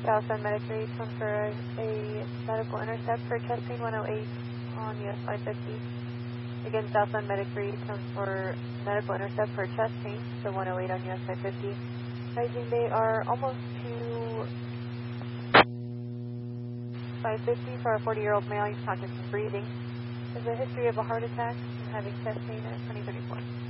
Southbound Medic 3, for a medical intercept for chest pain 108 on US 550. Again, Southbound Medic 3, for medical intercept for chest pain, so 108 on US 550. Rising, they are almost to 550 for a 40-year-old male. He's conscious and breathing. There's a history of a heart attack and having chest pain at 2034.